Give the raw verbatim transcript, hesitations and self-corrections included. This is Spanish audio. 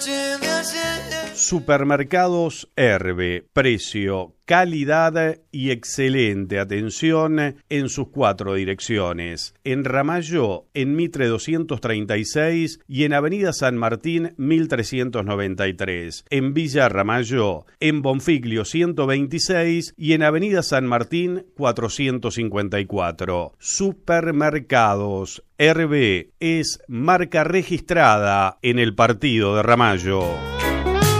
Supermercados Herbe, precio, calidad y excelente atención en sus cuatro direcciones. En Ramallo, en Mitre doscientos treinta y seis y en Avenida San Martín mil trescientos noventa y tres. En Villa Ramallo, en Bonfiglio ciento veintiséis y en Avenida San Martín cuatrocientos cincuenta y cuatro. Supermercados Herbe es marca registrada en el partido de Ramallo.